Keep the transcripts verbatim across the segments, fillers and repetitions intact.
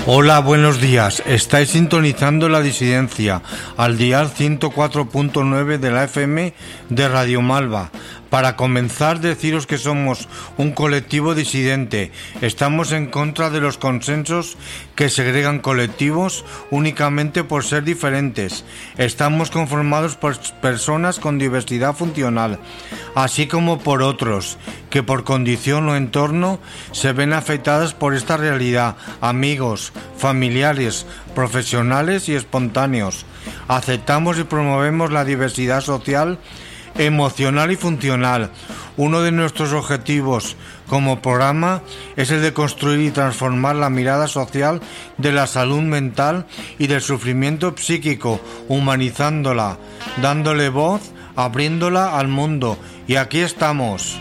Hola, buenos días. Estáis sintonizando La Disidencia al dial ciento cuatro punto nueve de la F M de Radio Malva. Para comenzar, deciros que somos un colectivo disidente. Estamos en contra de los consensos que segregan colectivos únicamente por ser diferentes. Estamos conformados por personas con diversidad funcional, así como por otros que por condición o entorno se ven afectadas por esta realidad, amigos, familiares, profesionales y espontáneos. Aceptamos y promovemos la diversidad social, emocional y funcional. Uno de nuestros objetivos como programa es el de construir y transformar la mirada social de la salud mental y del sufrimiento psíquico, humanizándola, dándole voz, abriéndola al mundo. Y aquí estamos.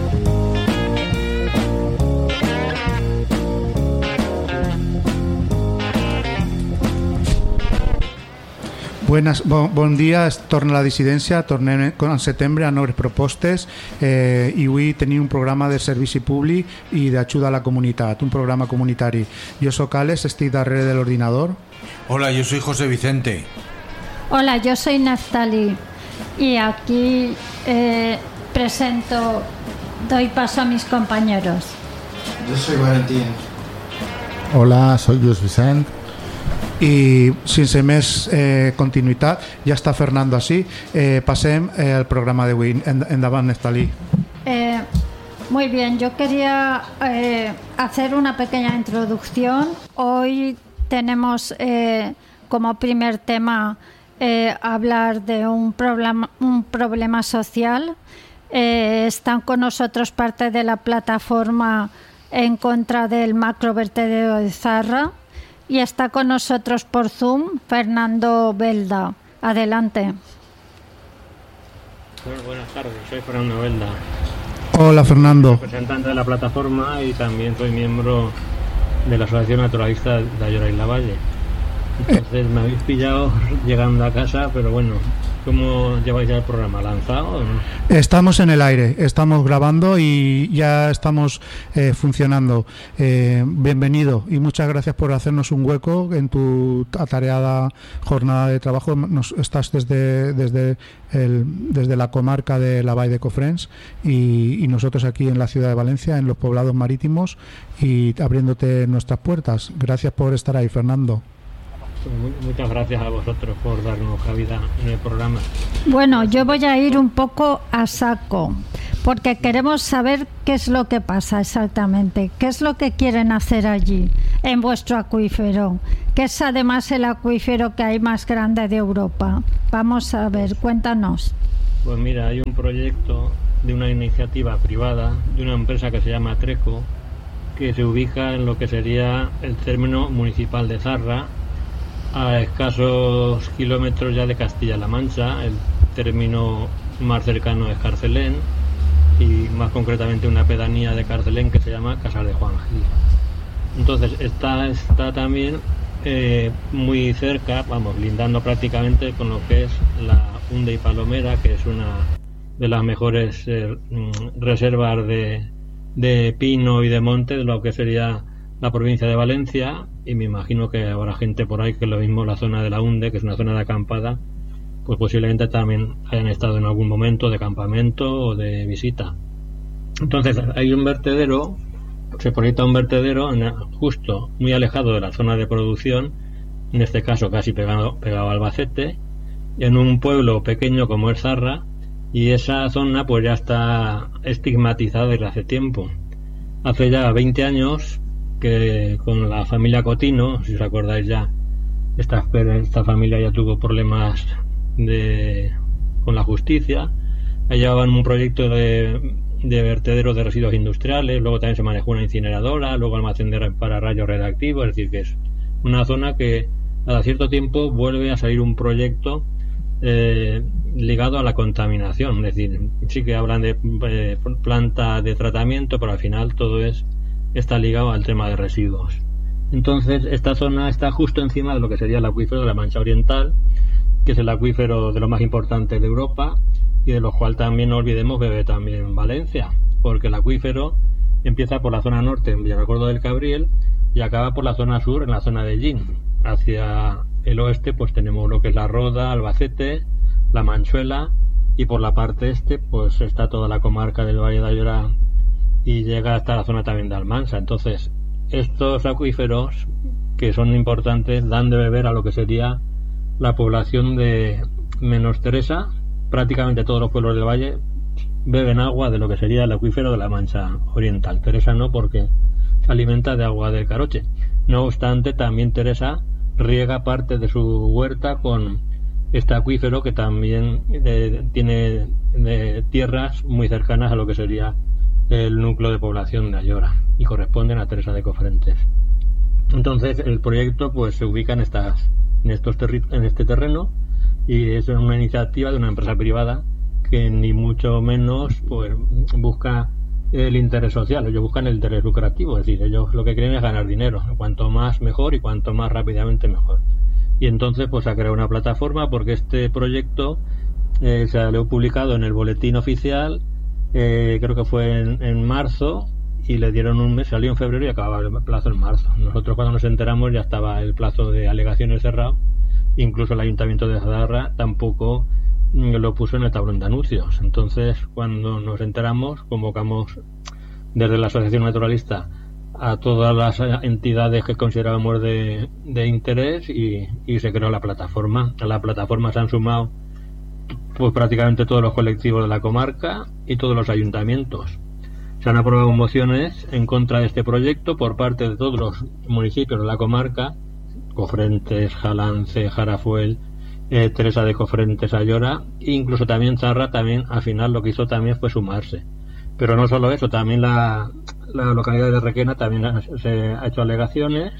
Buenas, bon, bon dia, torna a la dissidència, tornem en setembre a noves propostes eh, i avui tenim un programa de servici públic i d'ajuda a la comunitat, un programa comunitari. Jo soc Alex, estic darrere de l'ordinador. Hola, yo soy José Vicente. Hola, yo soy Naftali y aquí eh, presento, doy paso a mis compañeros. Yo soy Valentín. Hola, soy Lluís Vicent. I sense més eh, continuïtat, ja està Fernando així, eh, passem eh, al programa d'avui. Endavant, Neftalí. Eh, muy bien, yo quería eh, hacer una pequeña introducción. Hoy tenemos eh, como primer tema eh, hablar de un problema, un problema social. Eh, están con nosotros parte de la plataforma en contra del macrovertedero de Zarra. Y está con nosotros por Zoom Fernando Belda. Adelante. Bueno, buenas tardes, soy Fernando Belda. Hola, Fernando. Representante de la plataforma y también soy miembro de la Asociación Naturalista de Ayora y la Valle. Entonces me habéis pillado llegando a casa, pero bueno, ¿cómo lleváis ya el programa? ¿Lanzado o no? Estamos en el aire, estamos grabando y ya estamos eh, funcionando. Eh, bienvenido y muchas gracias por hacernos un hueco en tu atareada jornada de trabajo. Nos, estás desde desde, el, desde la comarca de la Vall de Cofrents y, y nosotros aquí en la ciudad de Valencia, en los poblados marítimos y abriéndote nuestras puertas. Gracias por estar ahí, Fernando. Muchas gracias a vosotros por darnos cabida en el programa. Bueno, yo voy a ir un poco a saco, porque queremos saber qué es lo que pasa exactamente, qué es lo que quieren hacer allí, en vuestro acuífero, que es además el acuífero que hay más grande de Europa. Vamos a ver, cuéntanos. Pues mira, hay un proyecto de una iniciativa privada, de una empresa que se llama Treco, que se ubica en lo que sería el término municipal de Zarra, a escasos kilómetros ya de Castilla-La Mancha. El término más cercano es Carcelén y más concretamente una pedanía de Carcelén que se llama Casar de Juan Gil. Entonces está, está también eh, muy cerca, vamos, lindando prácticamente con lo que es la Hunde y Palomera, que es una de las mejores eh, reservas de, de pino y de monte de lo que sería la provincia de Valencia, y me imagino que habrá gente por ahí que lo mismo la zona de la Hunde, que es una zona de acampada, pues posiblemente también hayan estado en algún momento de campamento o de visita. Entonces hay un vertedero, se proyecta un vertedero en, justo muy alejado de la zona de producción, en este caso casi pegado, pegado a Albacete, en un pueblo pequeño como es Zarra, y esa zona pues ya está estigmatizada desde hace tiempo. Hace ya veinte años que con la familia Cotino, si os acordáis ya, esta, esta familia ya tuvo problemas de, con la justicia. Allá llevaban un proyecto de, de vertedero de residuos industriales, luego también se manejó una incineradora, luego almacén de, para rayos radioactivos, es decir, que es una zona que cada cierto tiempo vuelve a salir un proyecto eh, ligado a la contaminación. Es decir, sí que hablan de eh, planta de tratamiento, pero al final todo es está ligado al tema de residuos. Entonces esta zona está justo encima de lo que sería el acuífero de la Mancha Oriental, que es el acuífero de los más importantes de Europa y de los cuales también no olvidemos bebe también Valencia, porque el acuífero empieza por la zona norte en Villarrecuerdo del Cabriel y acaba por la zona sur, en la zona de Llín. Hacia el oeste pues tenemos lo que es la Roda, Albacete, la Manchuela, y por la parte este pues está toda la comarca del Valle de Ayora y llega hasta la zona también de Almansa. Entonces estos acuíferos, que son importantes, dan de beber a lo que sería la población de menos Teresa. Prácticamente todos los pueblos del valle beben agua de lo que sería el acuífero de la Mancha Oriental. Teresa no, porque se alimenta de agua del Caroche. No obstante, también Teresa riega parte de su huerta con este acuífero, que también eh, tiene eh, tierras muy cercanas a lo que sería el núcleo de población de Ayora y corresponden a Teresa de Cofrentes. Entonces el proyecto pues se ubica en estas en estos terri- en este terreno, y es una iniciativa de una empresa privada que ni mucho menos pues busca el interés social. Ellos buscan el interés lucrativo, es decir, ellos lo que quieren es ganar dinero, cuanto más mejor y cuanto más rápidamente mejor. Y entonces pues ha creado una plataforma, porque este proyecto eh, se ha publicado en el boletín oficial, eh, creo que fue en, en marzo, y le dieron un mes, salió en febrero y acababa el plazo en marzo. Nosotros cuando nos enteramos ya estaba el plazo de alegaciones cerrado. Incluso el Ayuntamiento de Zadarra tampoco lo puso en el tablón de anuncios. Entonces cuando nos enteramos, convocamos desde la Asociación Naturalista a todas las entidades que considerábamos de, de interés, y, y se creó la plataforma. A la plataforma se han sumado pues prácticamente todos los colectivos de la comarca y todos los ayuntamientos. Se han aprobado mociones en contra de este proyecto por parte de todos los municipios de la comarca: Cofrentes, Jalance, Jarafuel, eh, Teresa de Cofrentes, Ayora, e incluso también Zarra. También al final lo que hizo también fue sumarse. Pero no solo eso, también la, la localidad de Requena también ha, se ha hecho alegaciones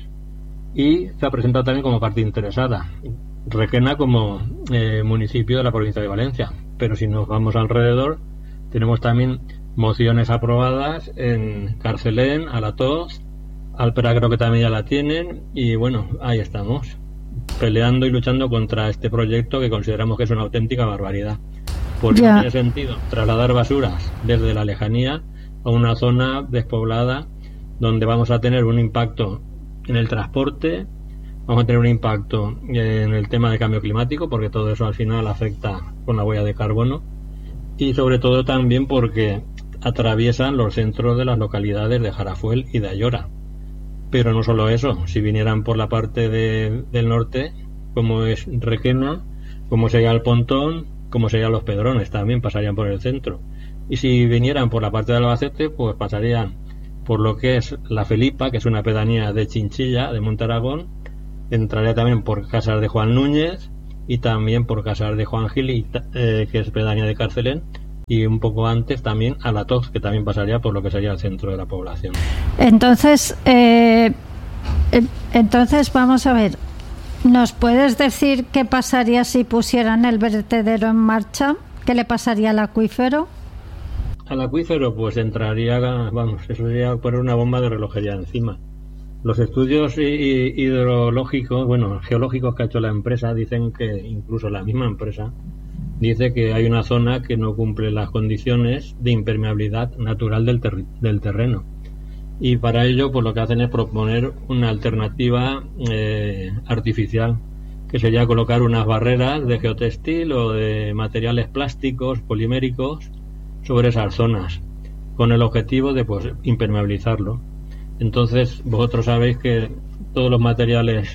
y se ha presentado también como parte interesada. Requena como eh, municipio de la provincia de Valencia. Pero si nos vamos alrededor, tenemos también mociones aprobadas en Carcelén, Alatoz, Alpera creo que también ya la tienen, y bueno, ahí estamos, peleando y luchando contra este proyecto que consideramos que es una auténtica barbaridad. Porque no tiene sentido trasladar basuras desde la lejanía a una zona despoblada, donde vamos a tener un impacto en el transporte, vamos a tener un impacto en el tema de cambio climático, porque todo eso al final afecta con la huella de carbono, y sobre todo también porque atraviesan los centros de las localidades de Jarafuel y de Ayora. Pero no solo eso, si vinieran por la parte de, del norte, como es Requena, como sería el Pontón, como serían los Pedrones, también pasarían por el centro. Y si vinieran por la parte de Albacete, pues pasarían por lo que es la Felipa, que es una pedanía de Chinchilla, de Montaragón, entraría también por Casas de Juan Núñez y también por Casas de Juan Gil, y, eh, que es pedanía de Carcelén, y un poco antes también a la Toz, que también pasaría por lo que sería el centro de la población. Entonces, eh, entonces vamos a ver, ¿nos puedes decir qué pasaría si pusieran el vertedero en marcha? ¿Qué le pasaría al acuífero? Al acuífero pues entraría, vamos, eso sería poner una bomba de relojería encima. Los estudios hidrológicos, bueno, geológicos que ha hecho la empresa, dicen que, incluso la misma empresa dice que hay una zona que no cumple las condiciones de impermeabilidad natural del, ter- del terreno, y para ello pues lo que hacen es proponer una alternativa eh, artificial, que sería colocar unas barreras de geotextil o de materiales plásticos, poliméricos, sobre esas zonas, con el objetivo de pues impermeabilizarlo. Entonces vosotros sabéis que todos los materiales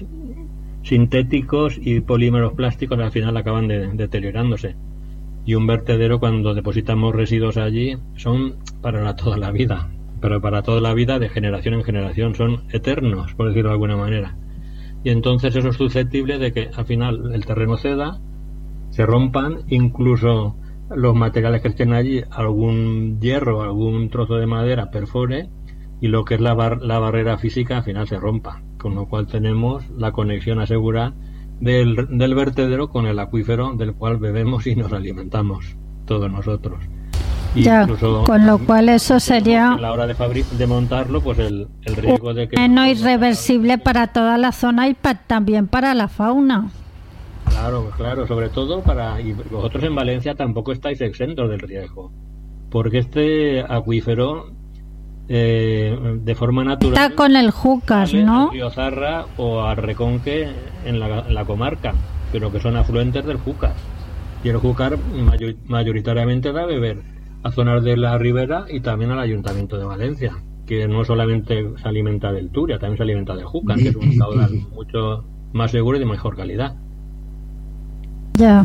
sintéticos y polímeros plásticos al final acaban de, deteriorándose, y un vertedero, cuando depositamos residuos allí, son para toda la vida, pero para toda la vida, de generación en generación, son eternos, por decirlo de alguna manera. Y entonces eso es susceptible de que al final el terreno ceda, se rompan, incluso los materiales que estén allí, algún hierro, algún trozo de madera perfore, y lo que es la, bar- la barrera física al final se rompa, con lo cual tenemos la conexión asegurada del, del vertedero con el acuífero del cual bebemos y nos alimentamos todos nosotros. Y ya, incluso, con lo cual eso sería a la hora de, fabri- de montarlo, pues el, el riesgo de que no irreversible para toda la zona y pa- también para la fauna. Claro, claro, sobre todo para... Y vosotros en Valencia tampoco estáis exentos del riesgo, porque este acuífero eh, de forma natural. Está con el Júcar, ¿no? Al río Zarra o al Reconque en la, en la comarca, pero que son afluentes del Júcar. Y el Júcar mayor, mayoritariamente da a beber a zonas de la ribera y también al Ayuntamiento de Valencia, que no solamente se alimenta del Turia, también se alimenta del Júcar, que es un caudal mucho más seguro y de mejor calidad. Ya.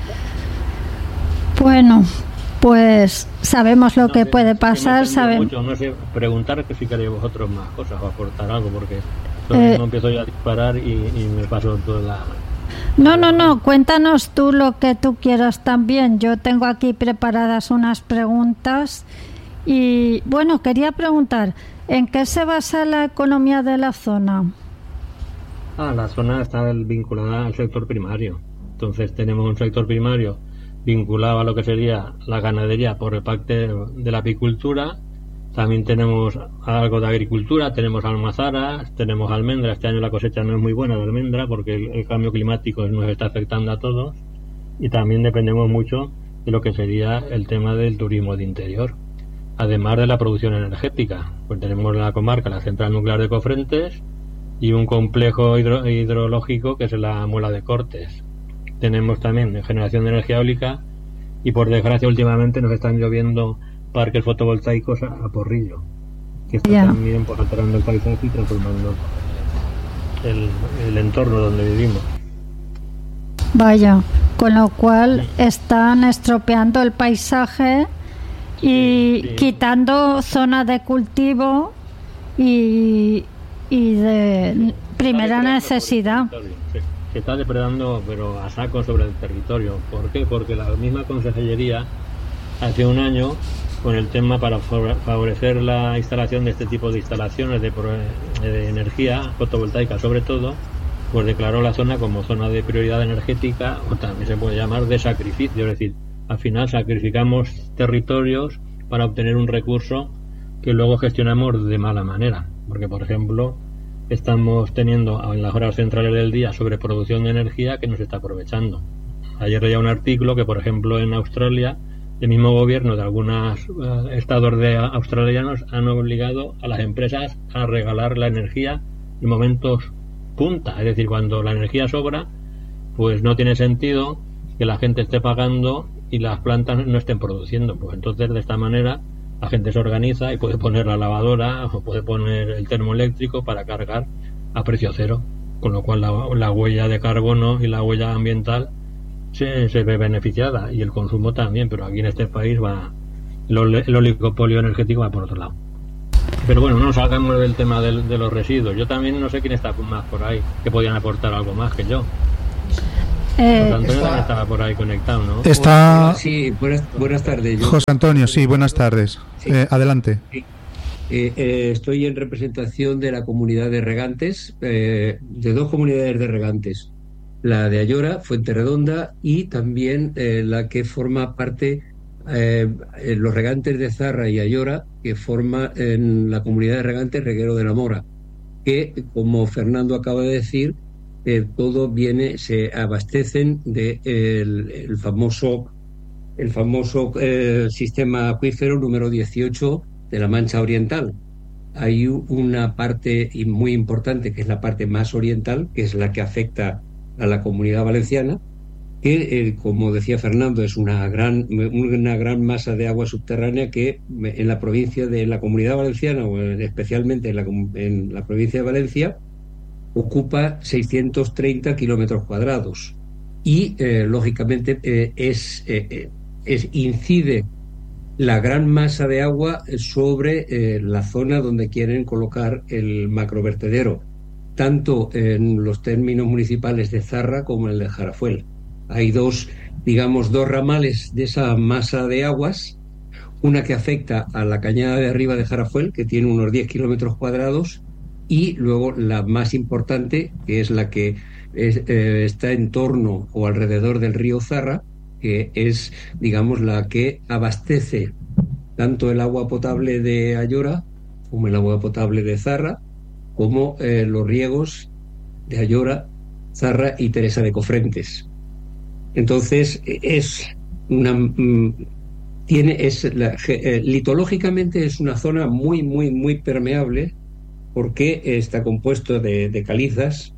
Bueno, pues sabemos lo no que sé, puede es que pasar, sabemos. No sé, preguntar que si queréis vosotros más cosas o aportar algo, porque Eh, no empiezo yo a disparar y, y me paso toda la... No, no, no, cuéntanos tú lo que tú quieras también. Yo tengo aquí preparadas unas preguntas y, bueno, quería preguntar, ¿en qué se basa la economía de la zona? Ah, la zona está vinculada al sector primario. Entonces tenemos un sector primario vinculado a lo que sería la ganadería por el parte de la apicultura. También tenemos algo de agricultura, tenemos almazaras, tenemos almendras. Este año la cosecha no es muy buena de almendra porque el, el cambio climático nos está afectando a todos. Y también dependemos mucho de lo que sería el tema del turismo de interior. Además de la producción energética, pues tenemos la comarca, la central nuclear de Cofrentes y un complejo hidro, hidrológico que es la Muela de Cortes. Tenemos también generación de energía eólica y por desgracia últimamente nos están lloviendo parques fotovoltaicos a, a porrillo, que están yeah. también pues, alterando el paisaje y transformando el, el entorno donde vivimos. Vaya, con lo cual sí. están estropeando el paisaje y sí, sí. quitando zonas de cultivo y, y de primera necesidad. Sí. Se está depredando, pero a saco sobre el territorio. ¿Por qué? Porque la misma Consellería hace un año, con el tema para favorecer la instalación de este tipo de instalaciones de, de energía fotovoltaica sobre todo, pues declaró la zona como zona de prioridad energética, o también se puede llamar de sacrificio, es decir, al final sacrificamos territorios para obtener un recurso que luego gestionamos de mala manera, porque por ejemplo estamos teniendo en las horas centrales del día sobreproducción de energía que no se está aprovechando. Ayer leía un artículo que por ejemplo en Australia el mismo gobierno de algunos uh, estados de australianos han obligado a las empresas a regalar la energía en momentos punta, es decir, cuando la energía sobra, pues no tiene sentido que la gente esté pagando y las plantas no estén produciendo. Pues entonces de esta manera la gente se organiza y puede poner la lavadora o puede poner el termoeléctrico para cargar a precio cero, con lo cual la, la huella de carbono y la huella ambiental se, se ve beneficiada y el consumo también, pero aquí en este país va el, el oligopolio energético va por otro lado. Pero bueno, no salgamos del tema de, de los residuos. Yo también no sé quién está más por ahí, que podían aportar algo más que yo. Eh, José Antonio está, estaba por ahí conectado, ¿no? Está... Sí, buenas, buenas tardes. Yo... José Antonio, sí, buenas tardes. Sí. Eh, adelante. Sí. Eh, eh, estoy en representación de la comunidad de regantes, eh, de dos comunidades de regantes. La de Ayora, Fuenterredonda, y también eh, la que forma parte, eh, los regantes de Zarra y Ayora, que forma en la comunidad de regantes Reguero de la Mora, que, como Fernando acaba de decir, eh, todo viene, se abastecen de el, el famoso, el famoso eh, sistema acuífero número dieciocho de la Mancha Oriental. Hay una parte muy importante, que es la parte más oriental, que es la que afecta a la Comunidad Valenciana, que, eh, como decía Fernando, es una gran, una gran masa de agua subterránea que en la provincia de la Comunidad Valenciana, o especialmente en la, en la provincia de Valencia, ocupa seiscientos treinta kilómetros cuadrados. Y, eh, lógicamente, eh, es, eh, es, incide la gran masa de agua sobre eh, la zona donde quieren colocar el macrovertedero, tanto en los términos municipales de Zarra como en el de Jarafuel. Hay dos, digamos, dos ramales de esa masa de aguas, una que afecta a la cañada de arriba de Jarafuel, que tiene unos diez kilómetros cuadrados, y luego la más importante, que es la que es, eh, está en torno o alrededor del río Zarra, que es, digamos, la que abastece tanto el agua potable de Ayora como el agua potable de Zarra, como eh, los riegos de Ayora, Zarra y Teresa de Cofrentes. Entonces, es una, tiene, es la, eh, litológicamente es una zona muy, muy, muy permeable porque está compuesto de, de calizas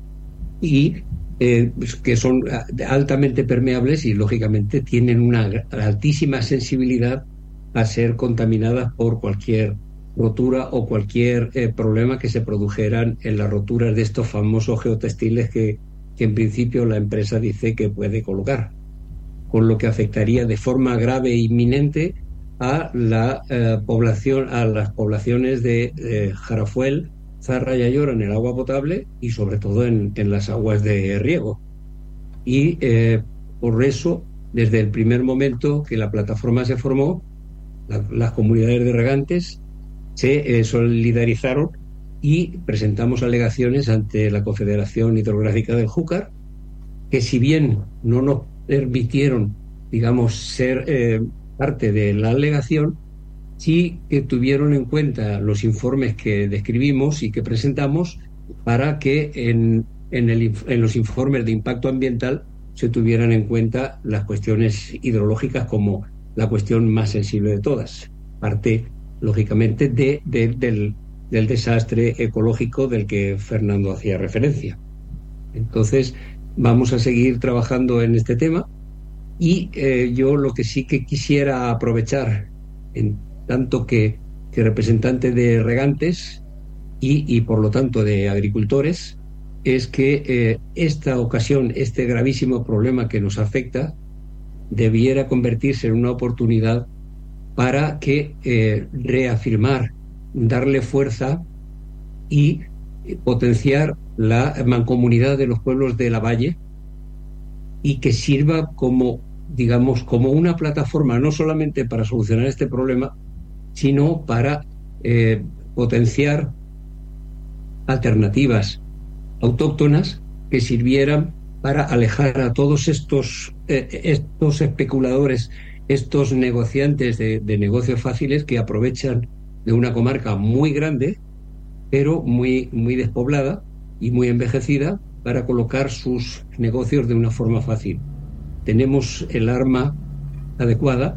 y eh, que son altamente permeables y lógicamente tienen una altísima sensibilidad a ser contaminadas por cualquier rotura o cualquier eh, problema que se produjeran en las roturas de estos famosos geotextiles que, que en principio la empresa dice que puede colocar, con lo que afectaría de forma grave e inminente a la eh, población, a las poblaciones de eh, Jarafuel, Zarra y Ayora en el agua potable y sobre todo en, en las aguas de riego. Y eh, por eso, desde el primer momento que la plataforma se formó, la, las comunidades de regantes se eh, solidarizaron y presentamos alegaciones ante la Confederación Hidrográfica del Júcar, que si bien no nos permitieron, digamos, ser eh, parte de la alegación, sí que tuvieron en cuenta los informes que describimos y que presentamos para que en, en, el, en los informes de impacto ambiental se tuvieran en cuenta las cuestiones hidrológicas como la cuestión más sensible de todas, parte, lógicamente, de, de, del, del desastre ecológico del que Fernando hacía referencia. Entonces, vamos a seguir trabajando en este tema y eh, yo lo que sí que quisiera aprovechar, en tanto que, que representante de regantes y, y por lo tanto de agricultores, es que eh, esta ocasión, este gravísimo problema que nos afecta, debiera convertirse en una oportunidad para que eh, reafirmar, darle fuerza y potenciar la mancomunidad de los pueblos de la Valle y que sirva como, digamos, como una plataforma no solamente para solucionar este problema, sino para eh, potenciar alternativas autóctonas que sirvieran para alejar a todos estos, eh, estos especuladores, estos negociantes de, de negocios fáciles que aprovechan de una comarca muy grande, pero muy, muy despoblada y muy envejecida, para colocar sus negocios de una forma fácil. Tenemos el arma adecuada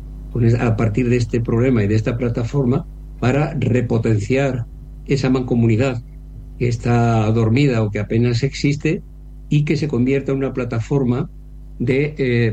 a partir de este problema y de esta plataforma para repotenciar esa mancomunidad que está dormida o que apenas existe y que se convierta en una plataforma de, eh,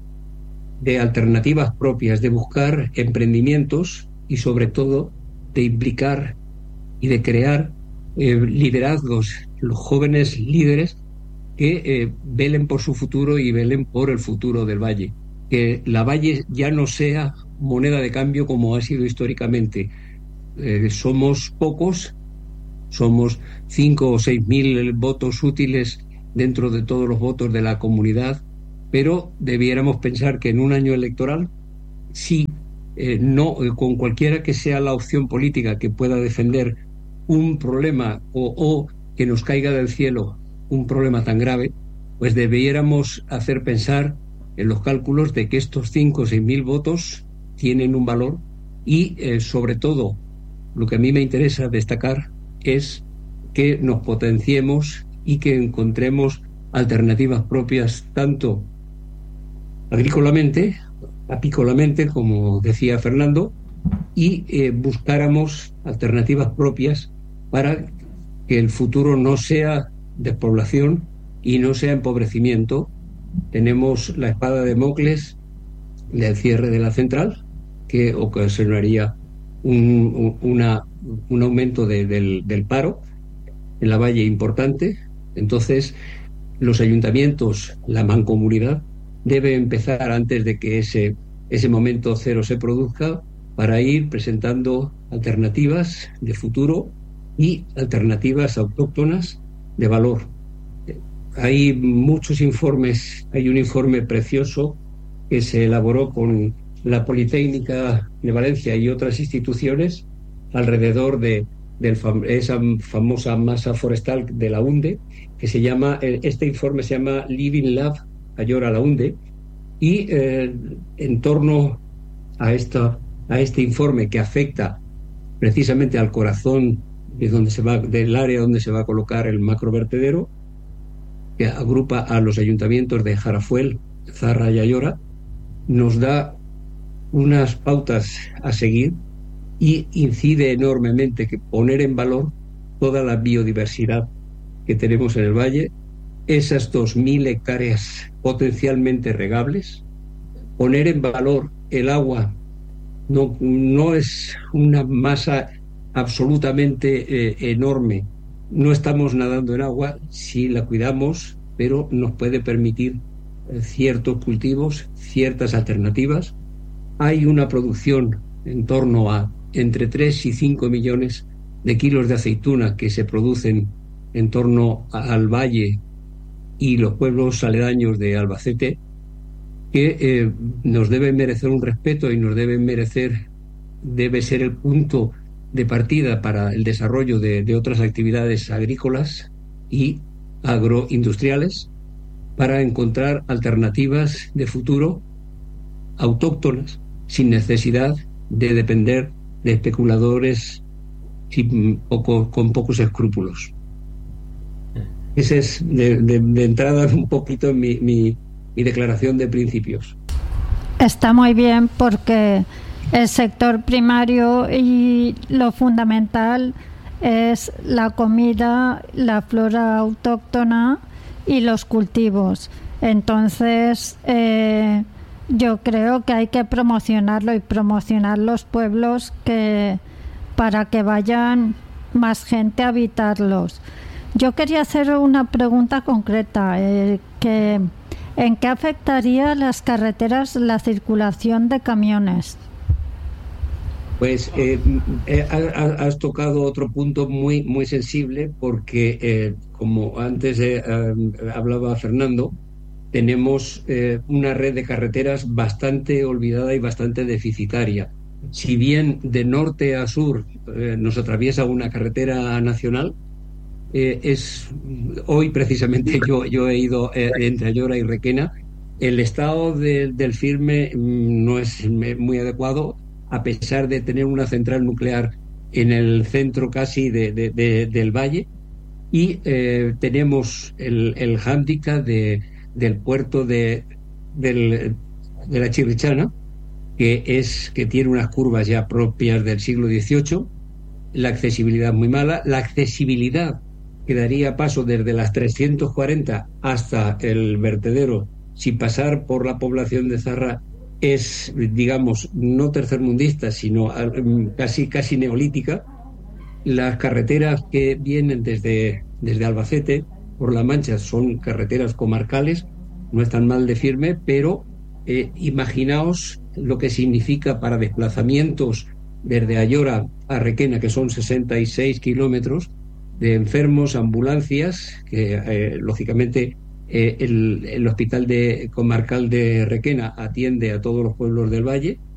de alternativas propias, de buscar emprendimientos y sobre todo de implicar y de crear eh, liderazgos, los jóvenes líderes que eh, velen por su futuro y velen por el futuro del Valle. Que la Valle ya no sea moneda de cambio como ha sido históricamente. Eh, somos pocos, somos cinco o seis mil votos útiles dentro de todos los votos de la comunidad, pero debiéramos pensar que en un año electoral, si eh, no, eh, con cualquiera que sea la opción política que pueda defender un problema o, o que nos caiga del cielo un problema tan grave, pues debiéramos hacer pensar en los cálculos de que estos cinco o seis mil votos tienen un valor y, eh, sobre todo, lo que a mí me interesa destacar es que nos potenciemos y que encontremos alternativas propias, tanto agrícolamente, apícolamente, como decía Fernando, y eh, buscáramos alternativas propias para que el futuro no sea despoblación y no sea empobrecimiento. Tenemos la espada de Damocles del cierre de la central, que ocasionaría un, una, un aumento de, del, del paro en la Valle importante. Entonces, los ayuntamientos, la mancomunidad, debe empezar antes de que ese, ese momento cero se produzca, para ir presentando alternativas de futuro y alternativas autóctonas de valor. Hay muchos informes, hay un informe precioso que se elaboró con la Politécnica de Valencia y otras instituciones alrededor de, de esa famosa masa forestal de la UNDE, que se llama, este informe se llama Living Lab Ayora la UNDE, y eh, en torno a, esta, a este informe que afecta precisamente al corazón de donde se va, del área donde se va a colocar el macrovertedero, que agrupa a los ayuntamientos de Jarafuel, Zarra y Ayora, nos da unas pautas a seguir y incide enormemente que poner en valor toda la biodiversidad que tenemos en el valle, esas dos mil hectáreas potencialmente regables, poner en valor el agua. No, no es una masa absolutamente eh, enorme. No estamos nadando en agua si la cuidamos, pero nos puede permitir eh, ciertos cultivos, ciertas alternativas. Hay una producción en torno a entre tres y cinco millones de kilos de aceituna que se producen en torno a, al valle y los pueblos aledaños de Albacete, que eh, nos deben merecer un respeto y nos deben merecer, debe ser el punto de partida para el desarrollo de, de otras actividades agrícolas y agroindustriales, para encontrar alternativas de futuro autóctonas, sin necesidad de depender de especuladores sin poco, con pocos escrúpulos. Esa es de, de, de entrada un poquito mi, mi, mi declaración de principios. Está muy bien, porque el sector primario y lo fundamental es la comida, la flora autóctona y los cultivos. Entonces, eh, yo creo que hay que promocionarlo y promocionar los pueblos que, para que vayan más gente a habitarlos. Yo quería hacer una pregunta concreta, eh, que ¿en qué afectaría las carreteras la circulación de camiones? Pues eh, eh, has tocado otro punto muy muy sensible, porque eh, como antes eh, eh, hablaba Fernando, tenemos eh, una red de carreteras bastante olvidada y bastante deficitaria. Si bien de norte a sur eh, nos atraviesa una carretera nacional, eh, es hoy precisamente yo, yo he ido eh, entre Ayora y Requena. El estado de, del firme no es muy adecuado, a pesar de tener una central nuclear en el centro casi de, de, de, del valle, y eh, tenemos el, el hándicap de, del puerto de, del, de la Chirrichana, que es que tiene unas curvas ya propias del siglo dieciocho, la accesibilidad muy mala, la accesibilidad que daría paso desde las trescientos cuarenta hasta el vertedero, sin pasar por la población de Zarra, es, digamos, no tercermundista, sino casi, casi neolítica. Las carreteras que vienen desde, desde Albacete por La Mancha son carreteras comarcales, no están mal de firme, pero eh, imaginaos lo que significa para desplazamientos desde Ayora a Requena, que son sesenta y seis kilómetros, de enfermos, ambulancias, que eh, lógicamente eh, el, el hospital de, comarcal de Requena atiende a todos los pueblos del valle,